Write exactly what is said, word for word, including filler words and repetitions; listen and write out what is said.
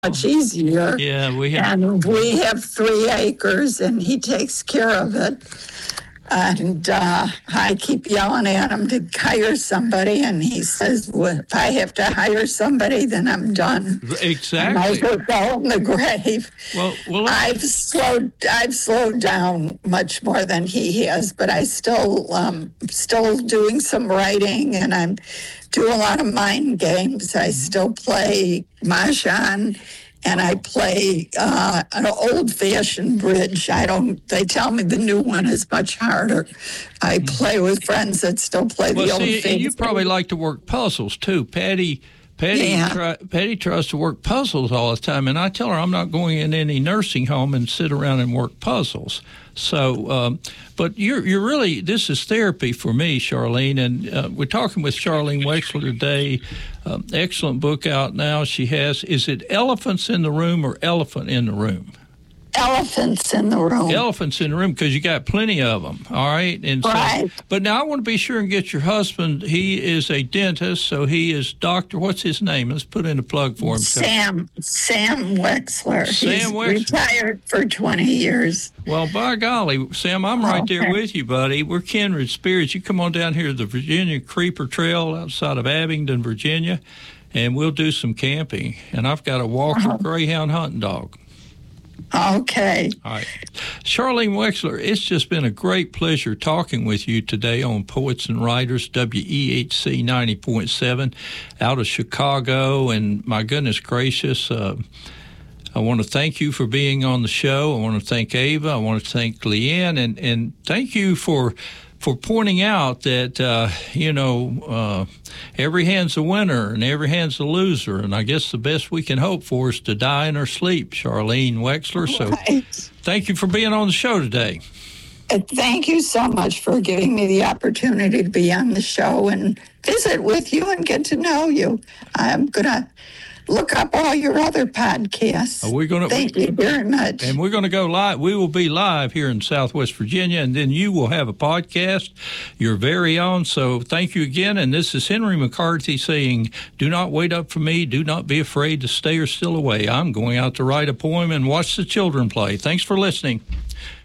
much easier. Yeah, we have. And we have three acres, and he takes care of it. And uh, I keep yelling at him to hire somebody, and he says, well, if I have to hire somebody, then I'm done. Exactly. I will go in the grave. Well, well, I've slowed. I've slowed down much more than he has, but I still, um, still doing some writing, and I'm do a lot of mind games. I still play mahjong. And I play uh, an old-fashioned bridge. I don't. They tell me the new one is much harder. I play with friends that still play well, the see, old-fashioned. You probably like to work puzzles too, Patty. Patty, Yeah. try, Patty tries to work puzzles all the time, and I tell her I'm not going in any nursing home and sit around and work puzzles. So, um, but you're you're really, this is therapy for me, Charlene, and uh, we're talking with Charlene Wexler today. Um, excellent book out now. She has, is it Elephants in the Room or Elephant in the Room? Elephants in the room. Elephants in the room, because you got plenty of them, all right? And so, Right. But now I want to be sure and get your husband. He is a dentist, so he is Doctor, what's his name? Let's put in a plug for him. Sam Sam Wexler. Sam He's Wexler. retired for twenty years. Well, by golly, Sam, I'm right there Okay. with you, buddy. We're kindred spirits. You come on down here to the Virginia Creeper Trail outside of Abingdon, Virginia, and we'll do some camping. And I've got a Walker Uh-huh. Greyhound hunting dog. Okay. All right. Charlene Wexler, it's just been a great pleasure talking with you today on Poets and Writers, W E H C ninety point seven out of Chicago. And my goodness gracious, uh, I want to thank you for being on the show. I want to thank Ava. I want to thank Leanne. And, and thank you for for pointing out that, uh, you know, uh, every hand's a winner and every hand's a loser. And I guess the best we can hope for is to die in our sleep, Charlene Wexler. So Right. thank you for being on the show today. Uh, Thank you so much for giving me the opportunity to be on the show and visit with you and get to know you. I'm going to look up all your other podcasts. Are we gonna- Thank you very much. And we're going to go live. We will be live here in Southwest Virginia, and then you will have a podcast, your very own. So thank you again. And this is Henry McCarthy saying, do not wait up for me. Do not be afraid to stay or still away. I'm going out to write a poem and watch the children play. Thanks for listening.